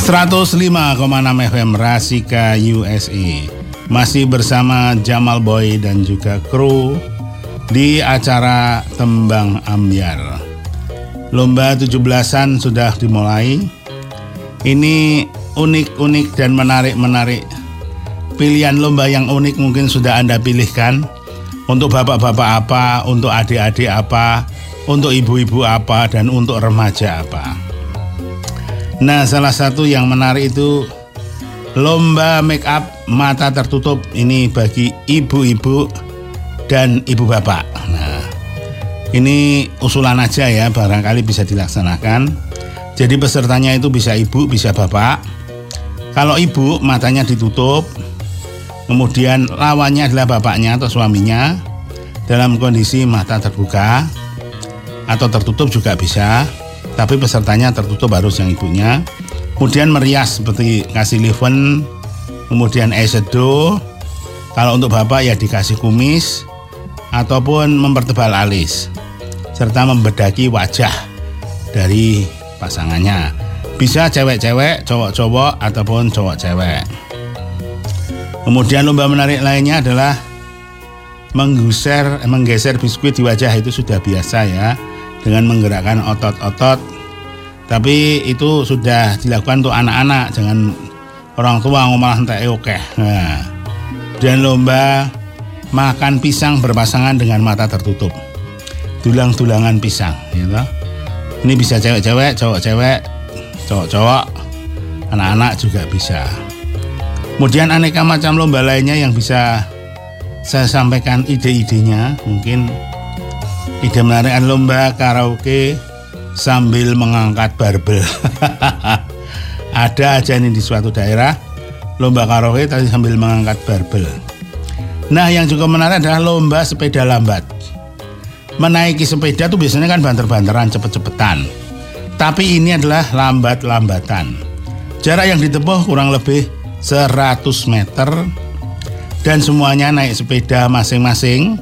105,6 FM Rasika USA. Masih bersama Jamal Boy dan juga kru di acara Tembang Ambyar. Lomba 17-an sudah dimulai. Ini unik-unik dan menarik-menarik. Pilihan lomba yang unik mungkin sudah Anda pilihkan. Untuk bapak-bapak apa, untuk adik-adik apa, untuk ibu-ibu apa, dan untuk remaja apa. Nah, salah satu yang menarik itu lomba make up mata tertutup. Ini bagi ibu-ibu dan ibu bapak. Nah, ini usulan aja ya, barangkali bisa dilaksanakan. Jadi pesertanya itu bisa ibu, bisa bapak. Kalau ibu matanya ditutup, kemudian lawannya adalah bapaknya atau suaminya dalam kondisi mata terbuka atau tertutup juga bisa. Tapi pesertanya tertutup harus yang ibunya. Kemudian merias seperti kasih liven, kemudian eyeshadow. Kalau untuk bapak ya dikasih kumis ataupun mempertebal alis, serta membedaki wajah dari pasangannya. Bisa cewek-cewek, cowok-cowok ataupun cowok-cewek. Kemudian lomba menarik lainnya adalah menggeser biskuit di wajah. Itu sudah biasa ya, dengan menggerakkan otot-otot. Tapi itu sudah dilakukan untuk anak-anak, jangan orang tua malah entek oke. Nah, dan lomba makan pisang berpasangan dengan mata tertutup. Dulang-dulangan pisang, gitu. Ini bisa cewek-cewek, cowok-cewek, cowok-cowok, anak-anak juga bisa. Kemudian aneka macam lomba lainnya yang bisa saya sampaikan ide-idenya. Mungkin ide menarik lomba karaoke sambil mengangkat barbel. Ada aja ini di suatu daerah lomba karaoke tapi sambil mengangkat barbel. Nah, yang juga menarik adalah lomba sepeda lambat. Menaiki sepeda tuh biasanya kan banter-banteran, cepet-cepetan. Tapi ini adalah lambat-lambatan. Jarak yang ditempuh kurang lebih 100 meter dan semuanya naik sepeda masing-masing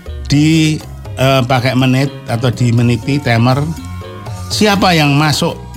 di pakai menit atau dimeniti timer. Siapa yang masuk